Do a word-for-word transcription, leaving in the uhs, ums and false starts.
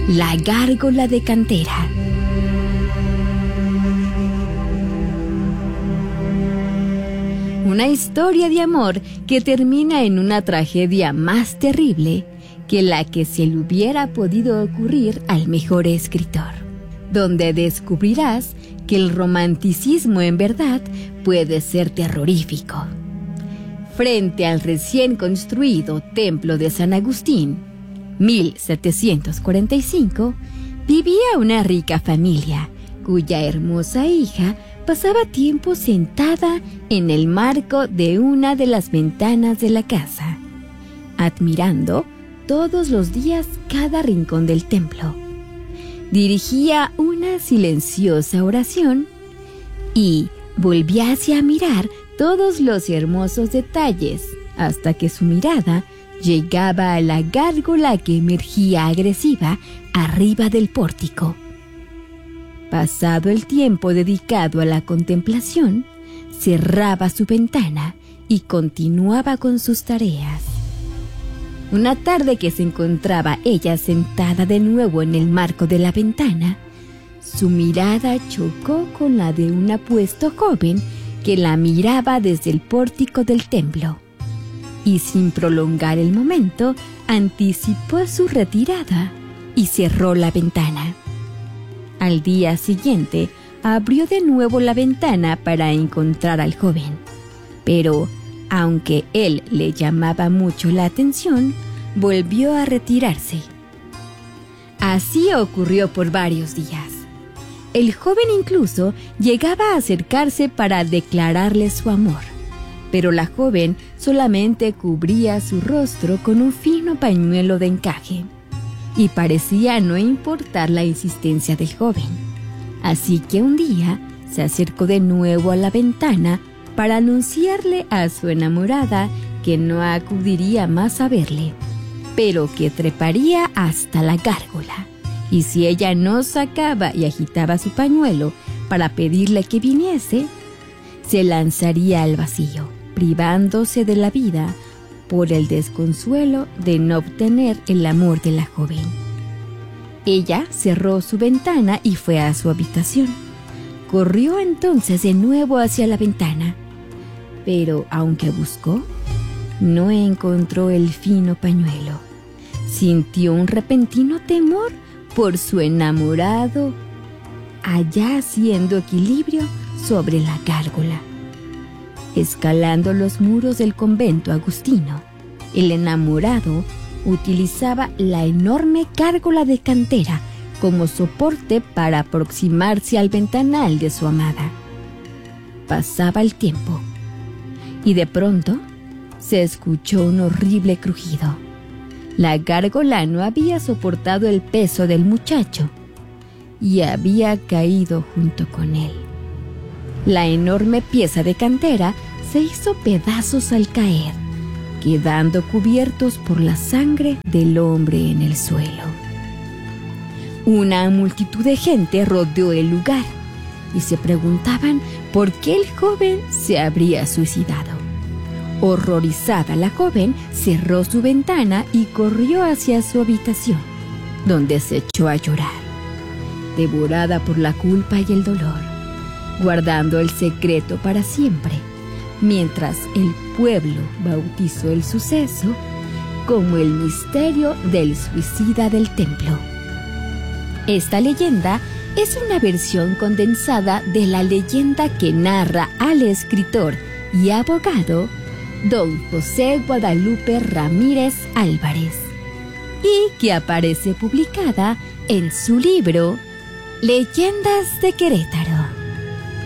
La gárgola de cantera. Una historia de amor que termina en una tragedia más terrible que la que se le hubiera podido ocurrir al mejor escritor, donde descubrirás que el romanticismo en verdad puede ser terrorífico. Frente al recién construido templo de San Agustín, mil setecientos cuarenta y cinco, vivía una rica familia cuya hermosa hija pasaba tiempo sentada en el marco de una de las ventanas de la casa, admirando todos los días cada rincón del templo. Dirigía una silenciosa oración y volvíase a mirar todos los hermosos detalles hasta que su mirada llegaba a la gárgola que emergía agresiva arriba del pórtico. Pasado el tiempo dedicado a la contemplación, cerraba su ventana y continuaba con sus tareas. Una tarde que se encontraba ella sentada de nuevo en el marco de la ventana, su mirada chocó con la de un apuesto joven que la miraba desde el pórtico del templo, y sin prolongar el momento, anticipó su retirada y cerró la ventana. Al día siguiente, abrió de nuevo la ventana para encontrar al joven, pero, aunque él le llamaba mucho la atención, volvió a retirarse. Así ocurrió por varios días. El joven incluso llegaba a acercarse para declararle su amor, pero la joven solamente cubría su rostro con un fino pañuelo de encaje, y parecía no importar la insistencia del joven. Así que un día se acercó de nuevo a la ventana para anunciarle a su enamorada que no acudiría más a verle, pero que treparía hasta la gárgola, y si ella no sacaba y agitaba su pañuelo para pedirle que viniese, se lanzaría al vacío, privándose de la vida por el desconsuelo de no obtener el amor de la joven. Ella cerró su ventana y fue a su habitación. Corrió entonces de nuevo hacia la ventana, pero aunque buscó, no encontró el fino pañuelo. Sintió un repentino temor por su enamorado allá haciendo equilibrio sobre la gárgola. Escalando los muros del convento agustino, el enamorado utilizaba la enorme gárgola de cantera como soporte para aproximarse al ventanal de su amada. Pasaba el tiempo y de pronto se escuchó un horrible crujido. La gárgola no había soportado el peso del muchacho y había caído junto con él. La enorme pieza de cantera se hizo pedazos al caer, quedando cubiertos por la sangre del hombre en el suelo. Una multitud de gente rodeó el lugar y se preguntaban por qué el joven se habría suicidado. Horrorizada, la joven cerró su ventana y corrió hacia su habitación, donde se echó a llorar, devorada por la culpa y el dolor, guardando el secreto para siempre, mientras el pueblo bautizó el suceso como el misterio del suicida del templo. Esta leyenda es una versión condensada de la leyenda que narra al escritor y abogado don José Guadalupe Ramírez Álvarez, y que aparece publicada en su libro Leyendas de Querétaro.